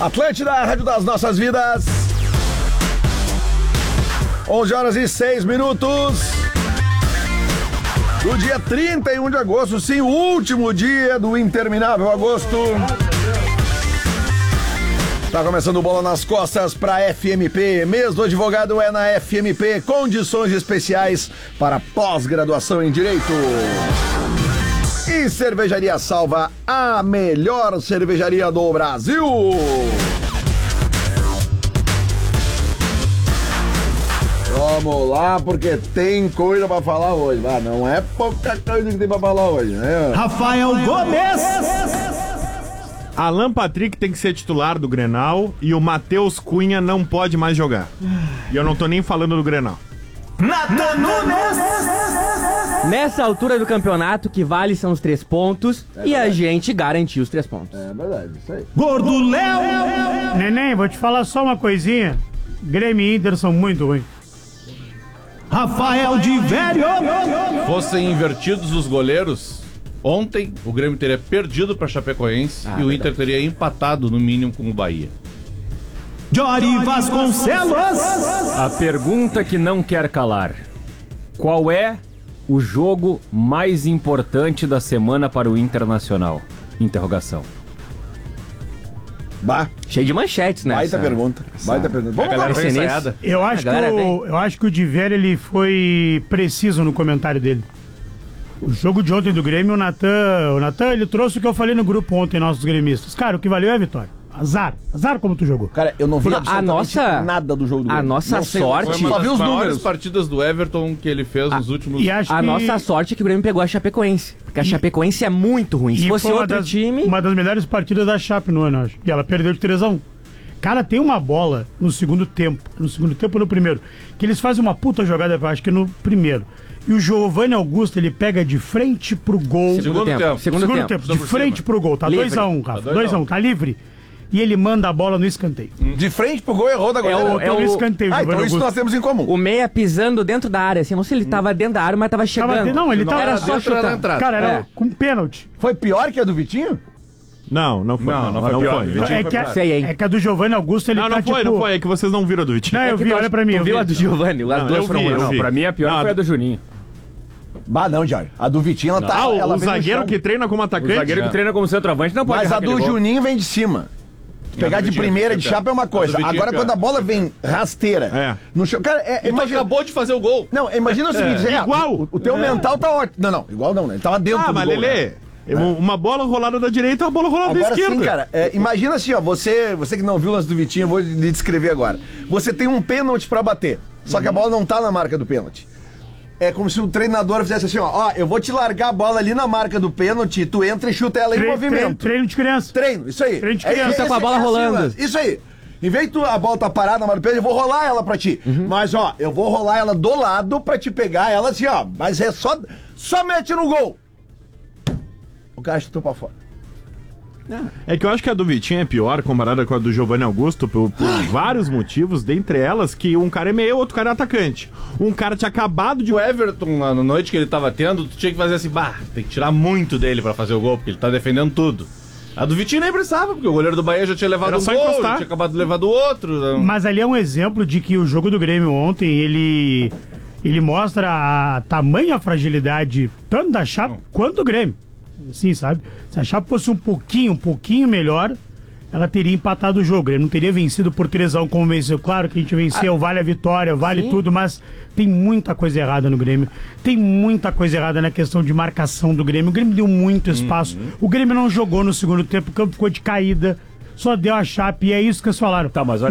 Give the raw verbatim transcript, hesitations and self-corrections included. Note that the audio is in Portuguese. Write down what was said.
Atlântida, a rádio das nossas vidas. onze horas e seis minutos. Do dia trinta e um de agosto, sim, o último dia do interminável agosto. Tá começando o Bola nas Costas para F M P. Mês do advogado é na F M P. Condições especiais para pós-graduação em Direito. E Cervejaria Salva, a melhor cervejaria do Brasil. Vamos lá, porque tem coisa pra falar hoje. Ah, não é pouca coisa que tem pra falar hoje, né? Rafael Gomes! Alan Patrick tem que ser titular do Grenal e o Matheus Cunha não pode mais jogar. E eu não tô nem falando do Grenal. Nathan Nunes! Nessa altura do campeonato, que vale são os três pontos é e a gente garantiu os três pontos. É verdade, isso aí. Gordo Léo! Neném, vou te falar só uma coisinha. Grêmio e Inter são muito ruins. Rafael de Velho! Fossem invertidos os goleiros, ontem o Grêmio teria perdido para Chapecoense ah, e o verdade. Inter teria empatado no mínimo com o Bahia. Jory Vasconcelos! A pergunta que não quer calar. Qual é o jogo mais importante da semana para o Internacional? Interrogação. Bah. Cheio de manchetes, né? Baita pergunta. Baita pergunta. Vamos lá, ensaiada. Eu acho, que o, eu acho que o Diver, ele foi preciso no comentário dele. O jogo de ontem do Grêmio, o Natan, o Natan, ele trouxe o que eu falei no grupo ontem, nossos gremistas. Cara, o que valeu é a vitória. Azar. Azar como tu jogou. Cara, eu não vi a nossa, nada do jogo do Grêmio. A nossa não sei, sorte... Foi uma das só vi os maiores números. partidas do Everton que ele fez a, nos últimos... E acho a que... nossa sorte é que o Grêmio pegou a Chapecoense. Porque a Chapecoense é muito ruim. Se fosse outro das, time... Uma das melhores partidas da Chape no ano, acho. E ela perdeu de três a um. Cara, tem uma bola no segundo tempo. No segundo tempo ou no primeiro. Que eles fazem uma puta jogada, acho que no primeiro. E o Giovanni Augusto, ele pega de frente pro gol. Segundo, segundo tempo. tempo. Segundo, segundo tempo. tempo. De frente cima. Pro gol. Tá dois a um, Rafa. dois a um. Tá livre. E ele manda a bola no escanteio. De frente pro gol, errou da goleira. É o, é o escanteio. Ah, então isso nós temos em comum. O meia pisando dentro da área, assim, não sei se ele tava dentro da área, mas tava chegando. Tava, não, ele não, tava... Era só chutar. Cara, era é. com pênalti. Foi pior que a do Vitinho? Não, não foi. Não, não, não foi. Pior. foi. É, que a, Sei, hein? é que a do Giovanni Augusto, ele não, tá não foi, tipo... não foi. É que vocês não viram a do Vitinho. Não, eu é vi, olha pra mim. Tu eu viu vi. a do Giovanni? As não, duas foram vi, não, Não, pra mim a pior não, foi a do Juninho. Bah, não, Jair. A do Vitinho, ela tá... Ah, ela o zagueiro que treina como atacante? O zagueiro que treina como centroavante não pode. Mas a do Juninho vem de cima. Pegar de primeira de chapa é uma coisa. Agora, quando a bola vem rasteira é. no chão. Cara, é, imagina... acabou de fazer o gol. Não, imagina o seguinte: é, igual. O, o teu é. mental tá ótimo. Não, não, igual não, né? Ele tava dentro ah, do mas gol. Lelê, Né? É. Uma bola rolada da direita e uma bola rolada agora, da esquerda. Sim, cara, é, imagina assim, ó, você, você que não viu o lance do Vitinho, eu vou lhe descrever agora. Você tem um pênalti pra bater, só que a bola não tá na marca do pênalti. É como se o treinador fizesse assim, ó, ó, eu vou te largar a bola ali na marca do pênalti, tu entra e chuta ela Tre- em movimento. Treino, treino de criança. Treino, isso aí. Treino de criança. É, com a bola é rolando. Assim, isso aí. Em vez de tu, a bola tá parada na marca do pênalti, eu vou rolar ela pra ti. Uhum. Mas, ó, eu vou rolar ela do lado pra te pegar ela assim, ó. Mas é só, só mete no gol. O cara chutou pra fora. É que eu acho que a do Vitinho é pior comparada com a do Giovanni Augusto por, por vários motivos, dentre elas que um cara é meio, outro cara é atacante. Um cara tinha acabado de... O Everton, na noite que ele tava tendo, tu tinha que fazer assim, bah, tem que tirar muito dele pra fazer o gol, porque ele tá defendendo tudo. A do Vitinho nem precisava, porque o goleiro do Bahia já tinha levado um gol, já tinha acabado de levar do outro. Não. Mas ali é um exemplo de que o jogo do Grêmio ontem, ele, ele mostra a tamanha fragilidade tanto da Chape quanto do Grêmio. Assim, sabe? Se a Chape fosse um pouquinho, um pouquinho melhor, ela teria empatado o jogo. Ele não teria vencido por três a um como venceu. Claro que a gente venceu, ah, vale a vitória, vale sim. tudo, mas tem muita coisa errada no Grêmio. Tem muita coisa errada na questão de marcação do Grêmio. O Grêmio deu muito espaço. Uhum. O Grêmio não jogou no segundo tempo, o campo ficou de caída. Só deu a Chape e é isso que eles falaram. Tá, mas olha